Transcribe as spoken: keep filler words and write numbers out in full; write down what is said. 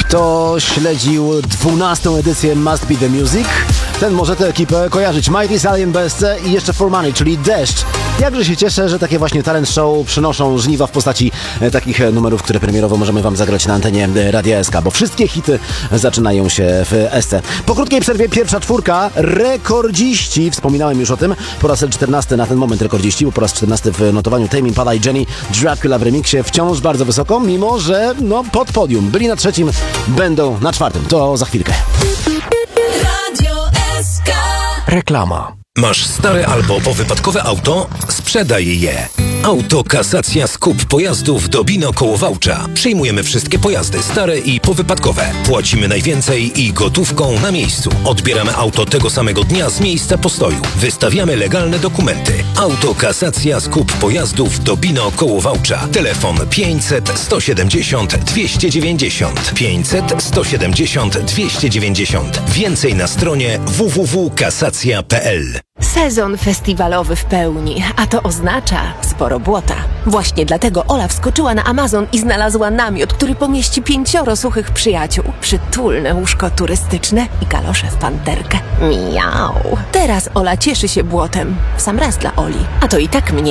Kto śledził dwunastą edycję Must Be The Music, ten może tę ekipę kojarzyć. Mighty Alien B S C i jeszcze For Money, czyli Deszcz. Jakże się cieszę, że takie właśnie talent show przynoszą żniwa w postaci e, takich e, numerów, które premierowo możemy wam zagrać na antenie e, Radia S K, bo wszystkie hity zaczynają się w S C. Po krótkiej przerwie pierwsza czwórka, rekordziści, wspominałem już o tym, po raz czternasty na ten moment rekordziści, bo po raz czternasty w notowaniu Tame Impala i Jenny Dracula w remiksie, wciąż bardzo wysoko, mimo że no pod podium. Byli na trzecim, będą na czwartym. To za chwilkę. Radio S K. Reklama. Masz stare albo powypadkowe auto? Sprzedaj je. Autokasacja Skup Pojazdów do Bino koło Wałcza. Przyjmujemy wszystkie pojazdy stare i powypadkowe. Płacimy najwięcej i gotówką na miejscu. Odbieramy auto tego samego dnia z miejsca postoju. Wystawiamy legalne dokumenty. Autokasacja Skup Pojazdów do Bino koło Wałcza. Telefon pięćset sto siedemdziesiąt dwieście dziewięćdziesiąt. pięćset sto siedemdziesiąt dwieście dziewięćdziesiąt. Więcej na stronie w w w kropka kasacja kropka p l. Sezon festiwalowy w pełni, a to oznacza sporo błota. Właśnie dlatego Ola wskoczyła na Amazon i znalazła namiot, który pomieści pięcioro suchych przyjaciół. Przytulne łóżko turystyczne i kalosze w panterkę. Miau. Teraz Ola cieszy się błotem. W sam raz dla Oli. A to i tak mnie